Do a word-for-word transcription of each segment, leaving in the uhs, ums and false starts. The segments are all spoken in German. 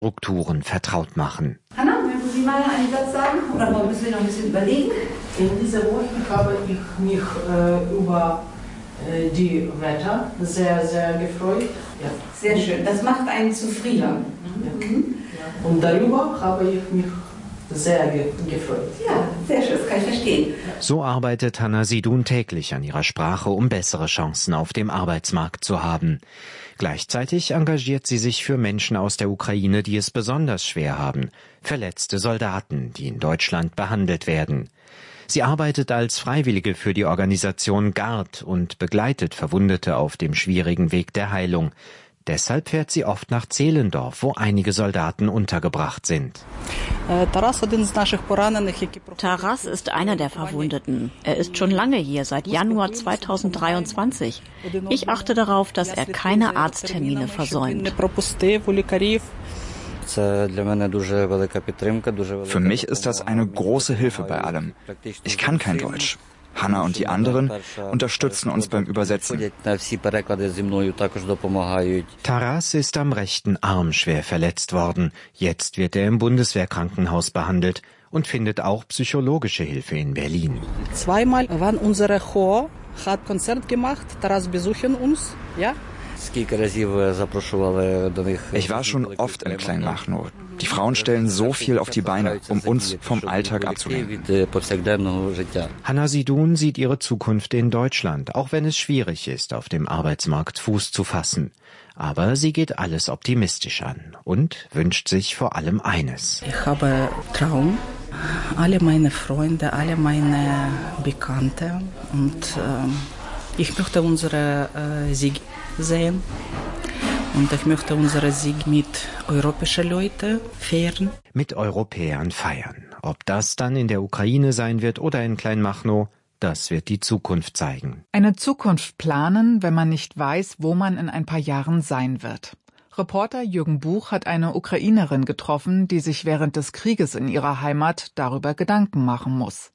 Strukturen vertraut machen. Hanna, mögen Sie mal einen Satz sagen? Oder müssen wir noch ein bisschen überlegen? In dieser Woche habe ich mich äh, über äh, die Wetter sehr, sehr gefreut. Ja. Sehr schön. Das macht einen zufrieden. Ja. Ja. Mhm. Ja. Und darüber habe ich mich sehr ge- gefreut. Ja, sehr schön. Das kann ich verstehen. So arbeitet Hanna Sidun täglich an ihrer Sprache, um bessere Chancen auf dem Arbeitsmarkt zu haben. Gleichzeitig engagiert sie sich für Menschen aus der Ukraine, die es besonders schwer haben, verletzte Soldaten, die in Deutschland behandelt werden. Sie arbeitet als Freiwillige für die Organisation GARD und begleitet Verwundete auf dem schwierigen Weg der Heilung. Deshalb fährt sie oft nach Zehlendorf, wo einige Soldaten untergebracht sind. Taras ist einer der Verwundeten. Er ist schon lange hier, seit Januar zweitausenddreiundzwanzig. Ich achte darauf, dass er keine Arzttermine versäumt. Für mich ist das eine große Hilfe bei allem. Ich kann kein Deutsch. Hanna und die anderen unterstützen uns beim Übersetzen. Taras ist am rechten Arm schwer verletzt worden. Jetzt wird er im Bundeswehrkrankenhaus behandelt und findet auch psychologische Hilfe in Berlin. Zweimal waren unsere Chor, hat Konzert gemacht, Taras besuchen uns, ja. Ich war schon oft in Kleinmachnow. Die Frauen stellen so viel auf die Beine, um uns vom Alltag abzulenken. Hanna Sidun sieht ihre Zukunft in Deutschland, auch wenn es schwierig ist, auf dem Arbeitsmarkt Fuß zu fassen. Aber sie geht alles optimistisch an und wünscht sich vor allem eines. Ich habe Traum, alle meine Freunde, alle meine Bekannte und äh, ich möchte unsere äh, Sieg sehen. Und ich möchte unseren Sieg mit europäischen Leuten feiern. Mit Europäern feiern. Ob das dann in der Ukraine sein wird oder in Kleinmachnow, das wird die Zukunft zeigen. Eine Zukunft planen, wenn man nicht weiß, wo man in ein paar Jahren sein wird. Reporter Jürgen Buch hat eine Ukrainerin getroffen, die sich während des Krieges in ihrer Heimat darüber Gedanken machen muss.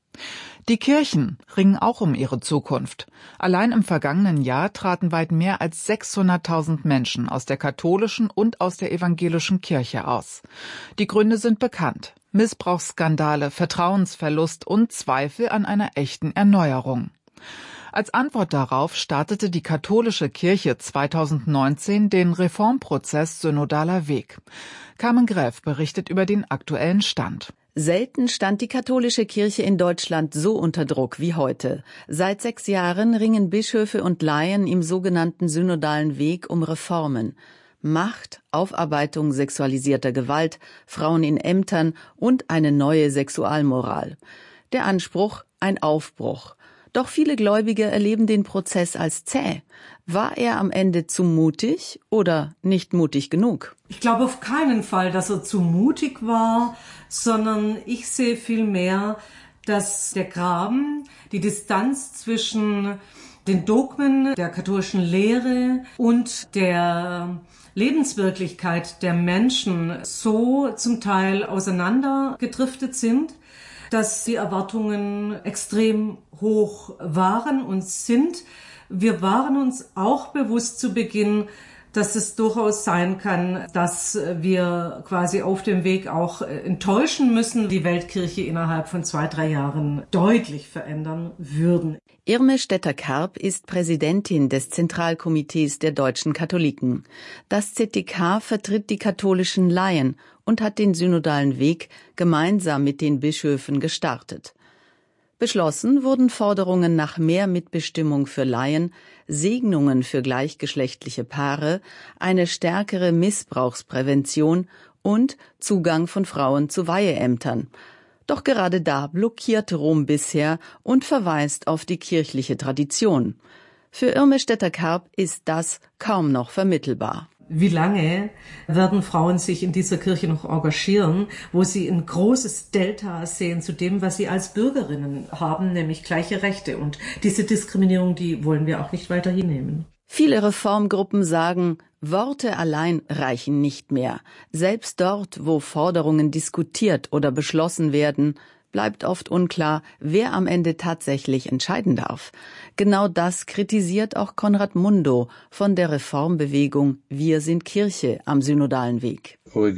Die Kirchen ringen auch um ihre Zukunft. Allein im vergangenen Jahr traten weit mehr als sechshunderttausend Menschen aus der katholischen und aus der evangelischen Kirche aus. Die Gründe sind bekannt: Missbrauchsskandale, Vertrauensverlust und Zweifel an einer echten Erneuerung. Als Antwort darauf startete die katholische Kirche zweitausendneunzehn den Reformprozess Synodaler Weg. Carmen Greff berichtet über den aktuellen Stand. Selten stand die katholische Kirche in Deutschland so unter Druck wie heute. Seit sechs Jahren ringen Bischöfe und Laien im sogenannten synodalen Weg um Reformen. Macht, Aufarbeitung sexualisierter Gewalt, Frauen in Ämtern und eine neue Sexualmoral. Der Anspruch: ein Aufbruch. Doch viele Gläubige erleben den Prozess als zäh. War er am Ende zu mutig oder nicht mutig genug? Ich glaube auf keinen Fall, dass er zu mutig war, sondern ich sehe vielmehr, dass der Graben, die Distanz zwischen den Dogmen der katholischen Lehre und der Lebenswirklichkeit der Menschen so zum Teil auseinandergedriftet sind, dass die Erwartungen extrem hoch waren und sind. Wir waren uns auch bewusst zu Beginn, dass es durchaus sein kann, dass wir quasi auf dem Weg auch enttäuschen müssen, die Weltkirche innerhalb von zwei, drei Jahren deutlich verändern würden. Irme Stetter-Karp ist Präsidentin des Zentralkomitees der deutschen Katholiken. Das Z D K vertritt die katholischen Laien und hat den synodalen Weg gemeinsam mit den Bischöfen gestartet. Beschlossen wurden Forderungen nach mehr Mitbestimmung für Laien, Segnungen für gleichgeschlechtliche Paare, eine stärkere Missbrauchsprävention und Zugang von Frauen zu Weiheämtern. Doch gerade da blockiert Rom bisher und verweist auf die kirchliche Tradition. Für Irme Stetter-Karp ist das kaum noch vermittelbar. Wie lange werden Frauen sich in dieser Kirche noch engagieren, wo sie ein großes Delta sehen zu dem, was sie als Bürgerinnen haben, nämlich gleiche Rechte. Und diese Diskriminierung, die wollen wir auch nicht weiter hinnehmen. Viele Reformgruppen sagen, Worte allein reichen nicht mehr. Selbst dort, wo Forderungen diskutiert oder beschlossen werden, bleibt oft unklar, wer am Ende tatsächlich entscheiden darf. Genau das kritisiert auch Konrad Mundo von der Reformbewegung Wir sind Kirche am synodalen Weg.